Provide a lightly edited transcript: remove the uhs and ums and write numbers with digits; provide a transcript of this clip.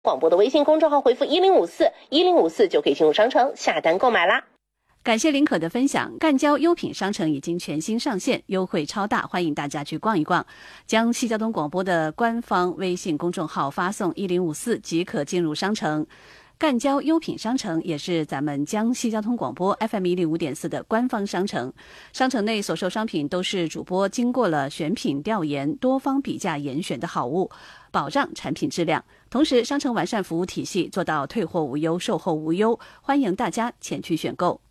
广播的微信公众号回复1054，1054就可以进入商城下单购买啦。 感谢林可的分享，赣交优品商城已经全新上线，优惠超大，欢迎大家去逛一逛。江西交通广播的官方微信公众号发送1054即可进入商城。赣交优品商城也是咱们江西交通广播 FM105.4 的官方商城，商城内所售商品都是主播经过了选品调研、多方比价严选的好物，保障产品质量。同时，商城完善服务体系，做到退货无忧、售后无忧，欢迎大家前去选购。